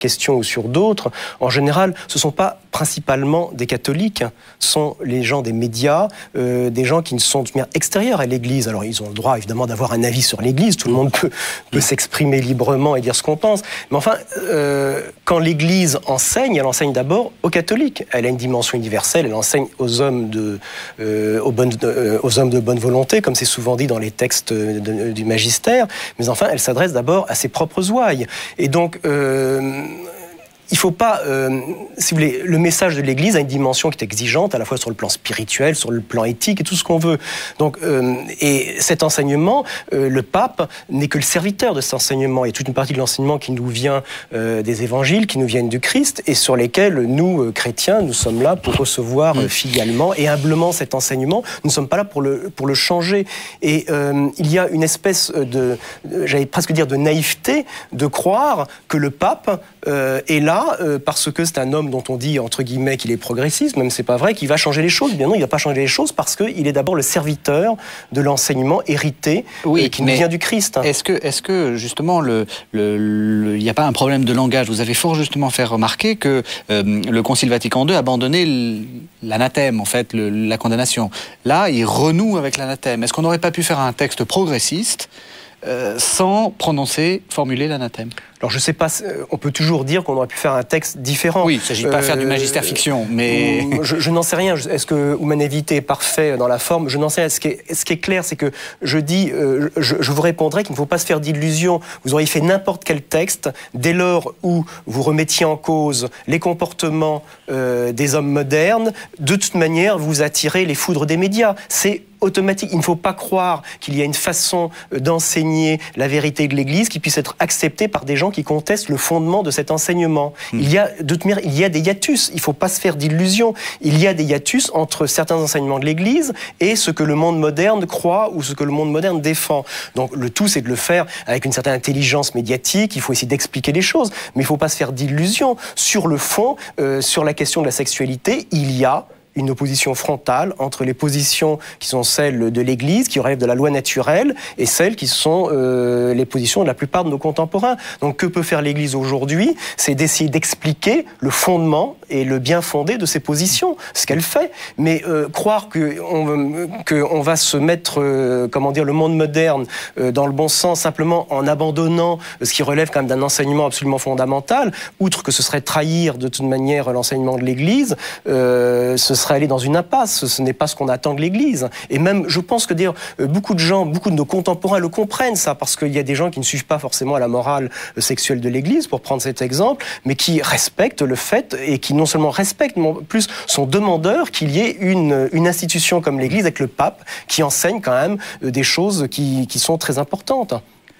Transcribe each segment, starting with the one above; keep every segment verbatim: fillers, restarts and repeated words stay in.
question ou sur d'autres, en général, ce ne sont pas principalement des catholiques, ce sont les gens des médias, euh, des gens qui ne sont de manière extérieure à l'Église. Alors, ils ont le droit, évidemment, d'avoir un avis sur l'Église, tout le monde peut, peut s'exprimer librement et dire ce qu'on pense. Mais enfin, euh, quand l'Église enseigne, elle enseigne d'abord aux catholiques. Elle a une dimension universelle, elle enseigne aux hommes de, euh, aux, bonnes, euh, aux hommes de bonne volonté, comme c'est souvent dit dans les textes de, de, du magistère, mais enfin, elle s'adresse d'abord à ses propres ouailles. Et donc, euh, il ne faut pas, euh, si vous voulez, le message de l'Église a une dimension qui est exigeante, à la fois sur le plan spirituel, sur le plan éthique et tout ce qu'on veut. Donc, euh, et cet enseignement, euh, le pape n'est que le serviteur de cet enseignement. Il y a toute une partie de l'enseignement qui nous vient euh, des évangiles, qui nous viennent du Christ, et sur lesquels nous, euh, chrétiens, nous sommes là pour recevoir euh, filialement et humblement cet enseignement. Nous ne sommes pas là pour le, pour le changer. Et euh, il y a une espèce de, de, j'allais presque dire de naïveté, de croire que le pape euh, est là Euh, parce que c'est un homme dont on dit, entre guillemets, qu'il est progressiste, même c'est pas vrai, qu'il va changer les choses. Bien non, il va pas changer les choses parce qu'il est d'abord le serviteur de l'enseignement hérité oui, euh, qui nous vient du Christ. Est-ce que, est-ce que justement, le, le, le, il n'y a pas un problème de langage? Vous avez fort justement fait remarquer que euh, le Concile Vatican deux a abandonné l'anathème, en fait, le, la condamnation. Là, il renoue avec l'anathème. Est-ce qu'on n'aurait pas pu faire un texte progressiste euh, sans prononcer, formuler l'anathème? Alors je sais pas, on peut toujours dire qu'on aurait pu faire un texte différent. Oui, il ne s'agit pas de euh, faire du magistère fiction, mais... Je, je n'en sais rien. Est-ce que Humanevite est parfait dans la forme? Je n'en sais rien. Ce qui est, ce qui est clair, c'est que je dis, euh, je, je vous répondrai qu'il ne faut pas se faire d'illusions. Vous auriez fait n'importe quel texte, dès lors où vous remettiez en cause les comportements euh, des hommes modernes, de toute manière, vous attirez les foudres des médias. C'est automatique. Il ne faut pas croire qu'il y a une façon d'enseigner la vérité de l'Église qui puisse être acceptée par des gens qui contestent le fondement de cet enseignement. Mmh. Il y a, de toute manière, il y a des hiatus. Il ne faut pas se faire d'illusions. Il y a des hiatus entre certains enseignements de l'Église et ce que le monde moderne croit ou ce que le monde moderne défend. Donc le tout, c'est de le faire avec une certaine intelligence médiatique. Il faut essayer d'expliquer les choses, mais il ne faut pas se faire d'illusions. Sur le fond, euh, sur la question de la sexualité, il y a une opposition frontale entre les positions qui sont celles de l'Église, qui relèvent de la loi naturelle, et celles qui sont euh, les positions de la plupart de nos contemporains. Donc que peut faire l'Église aujourd'hui? C'est d'essayer d'expliquer le fondement et le bien fondé de ces positions, ce qu'elle fait. Mais euh, croire qu'on que on va se mettre, euh, comment dire, le monde moderne euh, dans le bon sens, simplement en abandonnant ce qui relève quand même d'un enseignement absolument fondamental, outre que ce serait trahir de toute manière l'enseignement de l'Église, euh, ce serait aller dans une impasse. Ce n'est pas ce qu'on attend de l'Église. Et même, je pense que d'ailleurs, beaucoup de gens, beaucoup de nos contemporains le comprennent, ça, parce qu'il y a des gens qui ne suivent pas forcément à la morale sexuelle de l'Église, pour prendre cet exemple, mais qui respectent le fait, et qui non seulement respectent, mais en plus sont demandeurs qu'il y ait une, une institution comme l'Église, avec le pape, qui enseigne quand même des choses qui, qui sont très importantes.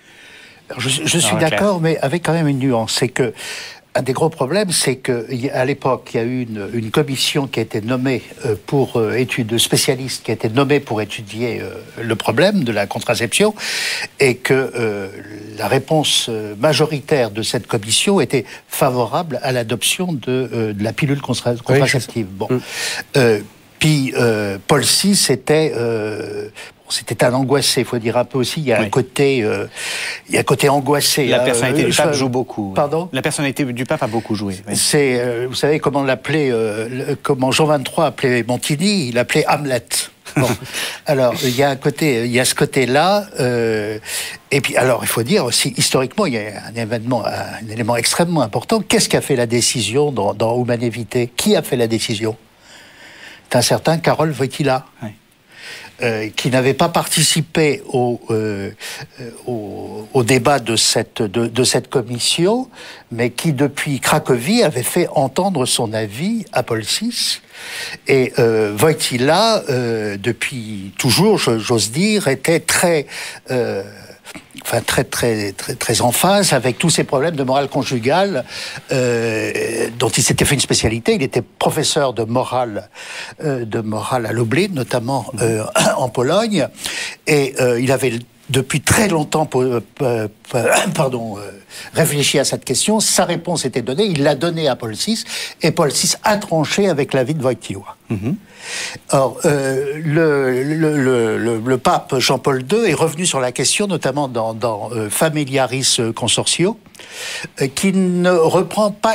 Je, je suis d'accord, mais avec quand même une nuance. C'est que un des gros problèmes, c'est qu'à l'époque, il y a eu une, une commission qui a été nommée pour euh, études de spécialistes, qui a été nommée pour étudier euh, le problème de la contraception, et que euh, la réponse majoritaire de cette commission était favorable à l'adoption de, euh, de la pilule contra- contraceptive. Oui, bon. Euh, puis euh, Paul six était... Euh, C'était un angoissé, il faut dire un peu aussi. Il y a oui. un côté, euh, il y a un côté angoissé. La personnalité euh, du pape je... joue beaucoup. Pardon ? La personnalité du pape a beaucoup joué. Oui. C'est, euh, vous savez comment l'appelait, euh, comment Jean vingt-trois appelait Montigny, il l'appelait Hamlet. Bon. Alors, il y a un côté, il y a ce côté-là. Euh, et puis, alors, il faut dire aussi, historiquement, il y a un événement, un élément extrêmement important. Qu'est-ce qui a fait la décision dans, dans Humanevite ? Qui a fait la décision ? C'est un certain Karol Wojtyła. Oui. Euh, qui n'avait pas participé au, euh, au, au débat de cette, de, de cette commission, mais qui, depuis Cracovie, avait fait entendre son avis à Paul six. Et euh, Wojtyła, euh, depuis toujours, j'ose dire, était très... Euh, Enfin, très, très, très, très en phase avec tous ces problèmes de morale conjugale euh, dont il s'était fait une spécialité. Il était professeur de morale, euh, de morale à Lublin, notamment euh, en Pologne, et euh, il avait depuis très longtemps, euh, euh, pardon, euh, réfléchi à cette question. Sa réponse était donnée. Il l'a donnée à Paul six, et Paul six a tranché avec l'avis de Wojtyła. Mm-hmm. Or, euh, le, le, le, le, le pape Jean-Paul deux est revenu sur la question, notamment dans, dans euh, Familiaris Consortio, euh, qui ne reprend pas